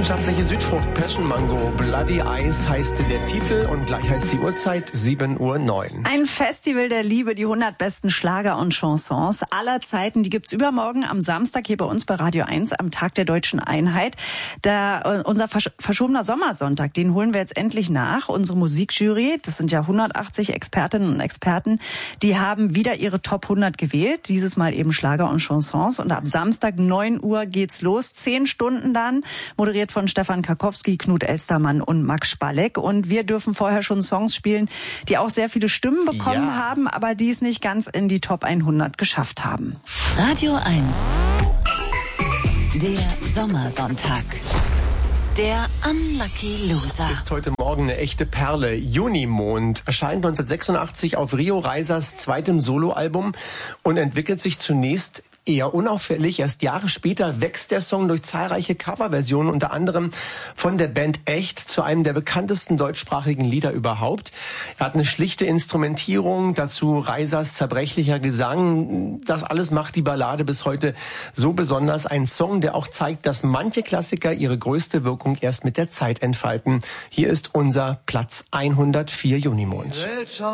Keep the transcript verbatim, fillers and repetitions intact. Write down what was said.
Leidenschaftliche Südfrucht Passion Mango, Bloody Eyes heißt der Titel und gleich heißt die Uhrzeit sieben Uhr neun. Ein Festival der Liebe, die hundert besten Schlager und Chansons aller Zeiten, die gibt's übermorgen am Samstag hier bei uns bei Radio eins am Tag der Deutschen Einheit. Da, äh, unser versch- verschobener Sommersonntag, den holen wir jetzt endlich nach. Unsere Musikjury, das sind ja hundertachtzig Expertinnen und Experten, die haben wieder ihre Top hundert gewählt, dieses Mal eben Schlager und Chansons. Und ab Samstag neun Uhr geht's los, zehn Stunden dann, moderiert von Stefan Karkowski, Knut Elstermann und Max Spalleck. Und wir dürfen vorher schon Songs spielen, die auch sehr viele Stimmen bekommen ja. haben, aber die es nicht ganz in die Top hundert geschafft haben. Radio eins. Der Sommersonntag. Der Unlucky Loser. Ist heute Morgen eine echte Perle. Junimond erscheint neunzehnhundertsechsundachtzig auf Rio Reisers zweitem Soloalbum und entwickelt sich zunächst eher unauffällig. Erst Jahre später wächst der Song durch zahlreiche Coverversionen, unter anderem von der Band Echt, zu einem der bekanntesten deutschsprachigen Lieder überhaupt. Er hat eine schlichte Instrumentierung, dazu Reisers zerbrechlicher Gesang. Das alles macht die Ballade bis heute so besonders. Ein Song, der auch zeigt, dass manche Klassiker ihre größte Wirkung erst mit der Zeit entfalten. Hier ist unser Platz hundertvier Junimond.